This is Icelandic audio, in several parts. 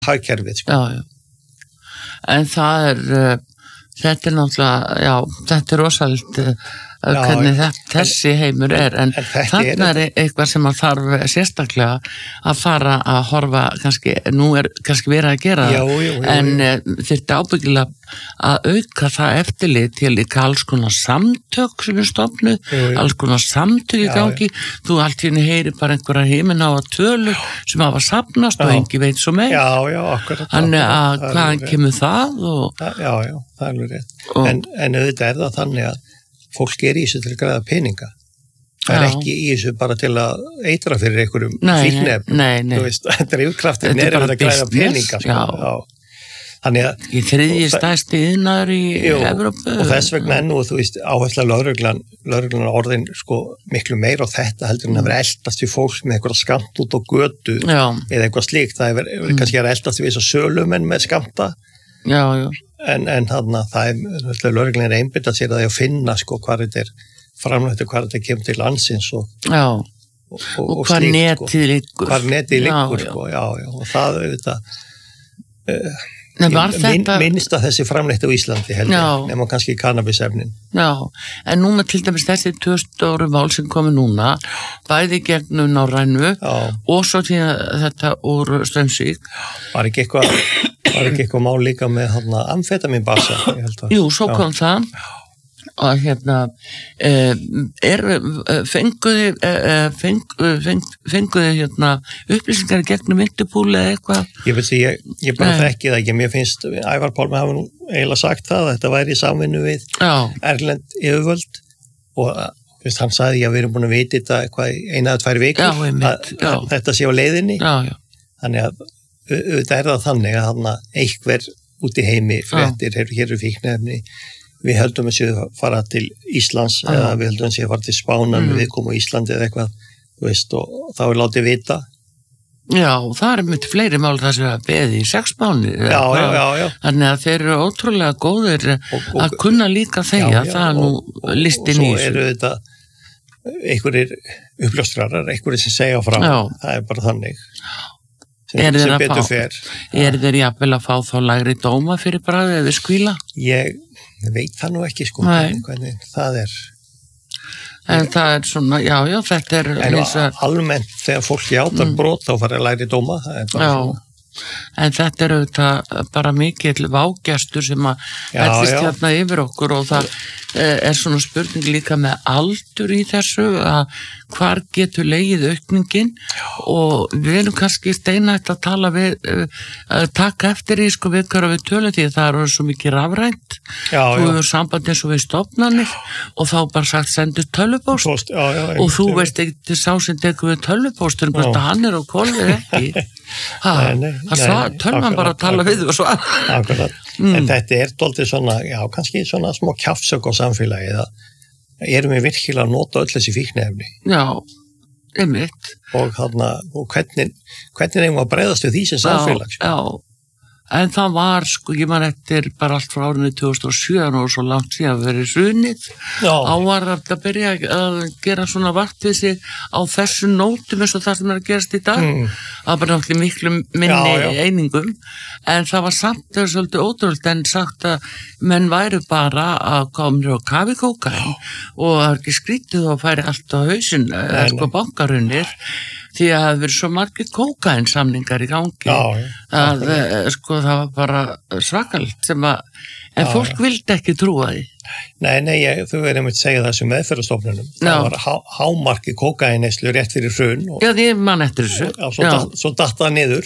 hagkerfið, sko. En það þetta náttúrulega, já, þetta rosalegt hvernig þessi heimur en þarna eitthvað sem að þarf sérstaklega að fara að horfa kannski, nú kannski verið að gera en þyrfti ábyggilega að auka það eftirlit til líka alls konar samtök sem stofnuð, alls konar samtök í gangi, þú allt hérna heyri bara einhverja heiminn á að tölu sem hafa safnast og engi veit svo meir akkurat þannig að hvaðan kemur það Já, það er alveg rétt en auðvitað það þannig að fólk í þessu til að græða peninga. Það ekki í þessu bara til að eitra fyrir einhverjum fíknefnum. Þú veist, þetta yfirkraftin að græða peninga. Sko. Þannig að... Í þriðji stærsti iðnaður í Evrópu. Og þess vegna nú, þú veist, áhersla lögreglan orðin sko miklu meira á þetta heldur en að vera eldast við fólk með eitthvað skamt út á götu eða eitthvað slíkt. Það er kannski að eldast við þess að sölumenn með skamta. En þarna það lögreglan einbytta sér að því að finna sko hvað þetta framleitt og hvað þetta kemur til landsins og hvað netið liggur hvað netið liggur sko og það auðvitað minnst að þessi framleitt á Íslandi heldur nema kannski kannabisefnin en núna til dæmis þessi 2000 áru mál sem komi núna bæði gegnum Norrænu og svo til þetta úr Straumsvík var ekki eitthvað mál líka með amfetaminbasa Jú, svo kom það og fenguði upplýsingar gegnum Interpol eða eitthvað Ég veit því, ég bara þekki það ekki mér finnst, Ævar Pálmi hafa nú eiginlega sagt það, þetta væri í samvinnu við erlend yfirvöld og hann sagði að við erum búin að vita þetta eitthvað 1-2 vikur að þetta sé á leiðinni þannig að auðvitað það þannig að einhver út í heimi fréttir, hér eru fíknefni við höldum að séu að fara til Íslands eða við höldum að séu að fara til Spánar við komum á Íslandi eða eitthvað veist, og þá látið vita Já, það mjög fleiri mál það sem að beði í 6 mánuði þannig að þeir eru ótrúlega góðir að kunna líka þegja það er nú listin í þessu og svo eru þetta einhverjir uppljóstrarar, einhverjir sem segja frá það er bara þannig sem betur fer þeir jafnvel að fá þá lægri dóma fyrir bragðið eða skvíla? Ég veit það nú ekki sko hvernig það er en það er svona, þetta er en almennt þegar fólk játar brot þá fara að læri dóma það er bara svona en þetta er auðvitað bara mikill vágestur sem að hellist hérna yfir okkur og það er svona spurning líka með aldur í þessu að hvar getur legið aukningin og við erum kannski steinætt að tala við taka eftir í sko við hverju við tölum því það eru svo mikið rafrænt þú hefur samband eins og við stofnanir og þá bara sagt sendu tölvupóst og þú veist ekki sá sem tekur við tölvupóstur hvort að hann er á kolið ekki tölvan bara að tala við og svo en þetta er dálítið svona kannski svona smá kjafsök á samfélagi erum við virkilega að nota öll þessi fíkniefni einmitt og hvernig eigum að bregðast við því sem samfélag en það var sko, ég man eftir bara allt frá árinu 2007 og svo langt síðan verið hrunið var að byrja að gera svona vart við sig á þessu nótum eins og það sem er að gerast í dag það var bara náttúrulega miklu minni einingum en það var samt svolítið ótrúld en sagt að menn væru bara að koma á kafikókain og það er ekki skrítið og færi allt á hausinn sko bankarunir því að það verið svo margir kókainsamningar í gangi að sko það var bara svakalt sem að en fólk vildi ekki trúa því Nei, þú verðum að segja það sem meðferðarstofnunum það var hámarki kókainneyslu rétt fyrir hrun því mann eftir þessu svo datt það niður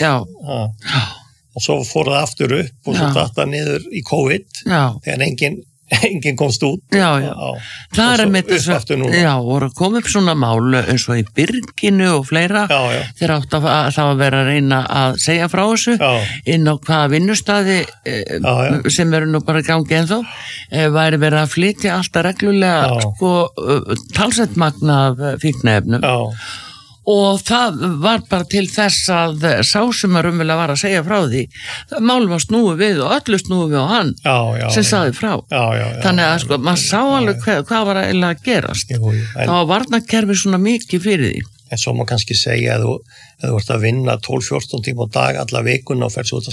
og svo fór það aftur upp og svo datt það niður í COVID þegar enginn komst út það er með þessu voru að koma upp svona mál eins og í Byrginu og fleira þeir átt að það var verið að reyna að segja frá þessu inn á hvaða vinnustæði sem eru nú bara gangi ennþá væri verið að flytja alltaf reglulega sko talsett magna af fíkniefnum og það var bara til þess að sá sem að raunverulega var að segja frá því mál var snúið við og öllu snúið við á hann sem sagði frá þannig að sko, maður sá alveg hvað var eiginlega að gerast það var varnarkerfi svona mikið fyrir því En svo má kannski segja að þú ert að vinna 12-14 tíma á dag alla vikuna og fer svo út að